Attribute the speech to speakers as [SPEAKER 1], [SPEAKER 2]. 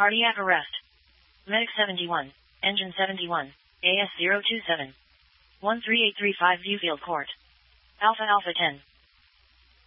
[SPEAKER 1] Cardiac arrest. Medic 71. Engine 71. AS 027. 13835 Viewfield Court. Alpha Alpha 10.